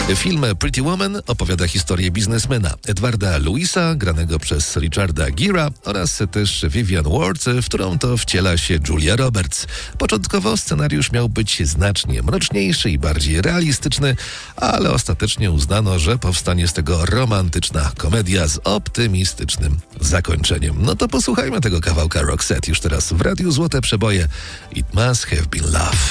Film Pretty Woman opowiada historię biznesmena Edwarda Louisa, granego przez Richarda Gera, oraz też Vivian Ward, w którą to wciela się Julia Roberts. Początkowo scenariusz miał być znacznie mroczniejszy i bardziej realistyczny, ale ostatecznie uznano, że powstanie z tego romantyczna komedia z optymistycznym zakończeniem. No to posłuchajmy tego kawałka Roxette już teraz w Radiu Złote Przeboje. It Must Have Been Love.